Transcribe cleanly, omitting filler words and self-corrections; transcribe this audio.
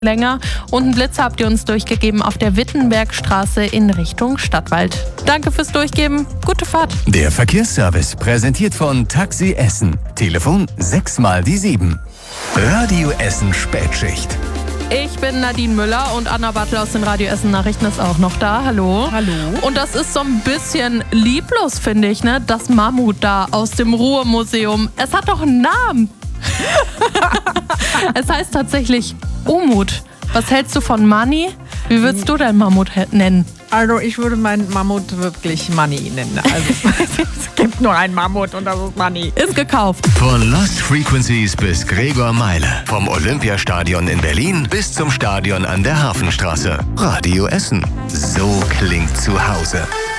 länger und einen Blitzer habt ihr uns durchgegeben auf der Wittenbergstraße in Richtung Stadtwald. Danke fürs Durchgeben. Gute Fahrt. Der Verkehrsservice präsentiert von Taxi Essen. Telefon 6x7. Radio Essen Spätschicht. Ich bin Nadine Müller und Anna Bartel aus den Radio Essen Nachrichten ist auch noch da. Hallo. Hallo. Und das ist so ein bisschen lieblos, finde ich, ne? Das Mammut da aus dem Ruhrmuseum. Es hat doch einen Namen. Es heißt tatsächlich Umut. Was hältst du von Money? Wie würdest du dein Mammut nennen? Also ich würde meinen Mammut wirklich Money nennen. Also es gibt nur einen Mammut und das ist Money. Ist gekauft. Von Lost Frequencies bis Gregor Meile. Vom Olympiastadion in Berlin bis zum Stadion an der Hafenstraße. Radio Essen. So klingt zu Hause.